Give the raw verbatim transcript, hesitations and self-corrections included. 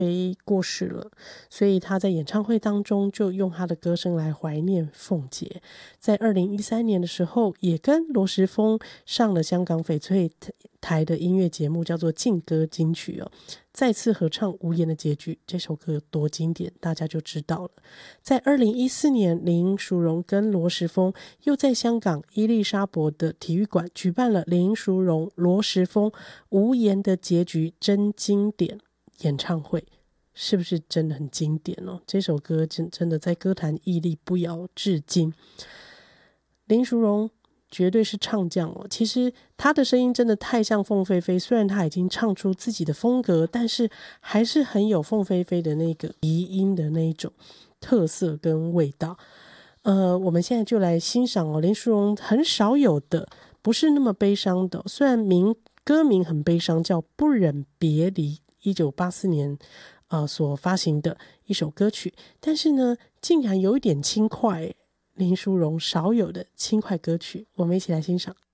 过世了，所以他在演唱会当中就用他的歌声来怀念凤姐。在二零一三年的时候，也跟罗时丰上了香港翡翠台的音乐节目，叫做劲歌金曲哦，再次合唱无言的结局。这首歌有多经典，大家就知道了。在二零一四年，林淑荣跟罗时丰又在香港伊丽莎白的体育馆举办了林淑荣、罗时丰无言的结局真经典演唱会，是不是真的很经典哦？这首歌真真的在歌坛屹立不摇至今。林淑荣绝对是唱将哦，其实她的声音真的太像凤飞飞，虽然她已经唱出自己的风格，但是还是很有凤飞飞的那个鼻音的那一种特色跟味道。呃，我们现在就来欣赏哦，林淑荣很少有的，不是那么悲伤的，虽然名歌名很悲伤，叫《不忍别离》，一九八四年呃所发行的一首歌曲，但是呢，竟然有一点轻快，林淑荣少有的轻快歌曲，我们一起来欣赏。